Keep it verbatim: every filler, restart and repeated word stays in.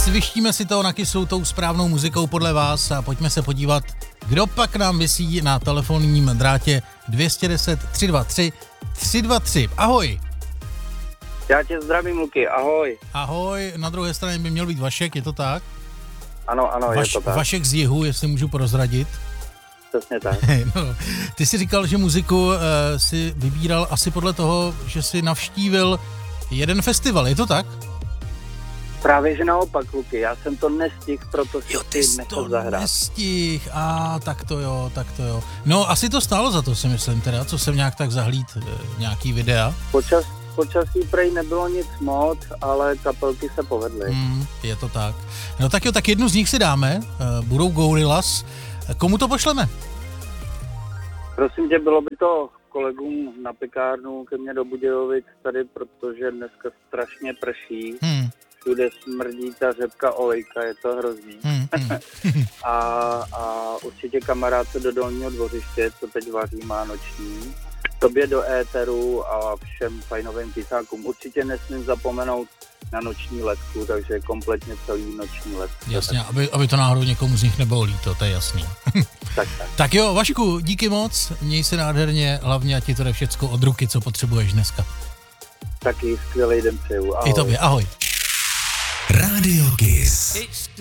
Svištíme si to na kysu tou správnou muzikou podle vás a pojďme se podívat, kdo pak nám visí na telefonním drátě dvě stě deset tři dva tři tři dva tři. Ahoj. Já tě zdravím, Luky, ahoj. Ahoj, na druhé straně by měl být Vašek, je to tak? Ano, ano, Vaš, je to tak. Vašek z jihu, jestli můžu prozradit. Přesně tak. No, ty jsi říkal, že muziku uh, si vybíral asi podle toho, že jsi navštívil jeden festival, je to tak? Právě, že naopak, Luky, já jsem to nestihl, proto si Jo, ty jsi nechal to zahrát. nestihl, a tak to jo, tak to jo. No, asi to stálo za to, si myslím teda, co jsem nějak tak zahlíd, uh, nějaký videa. Počas, počasí prej nebylo nic moc, ale kapelky se povedly. Hmm, je to tak. No tak jo, tak jednu z nich si dáme, uh, budou Gorillaz. Komu to pošleme? Prosím tě, bylo by to kolegům na pekárnu ke mně do Budějovic tady, protože dneska strašně prší. Hmm. Všude smrdí ta řepka olejka, je to hrozný. Hmm, hmm. a, a určitě kamarádce do Dolního Dvořiště, co teď vaří, má noční. Tobě do éteru a všem fajnovým pisákům. Určitě nesmím zapomenout na noční letku, takže kompletně celý noční let. Jasně, aby, aby to náhodou někomu z nich nebylo líto, to je jasný. Tak, tak. Tak jo, Vašku, díky moc, měj se nádherně, hlavně ať ti to jde všecko od ruky, co potřebuješ dneska. Taky skvělý den přeju. Ahoj. I tobě, ahoj. Radio Kiss.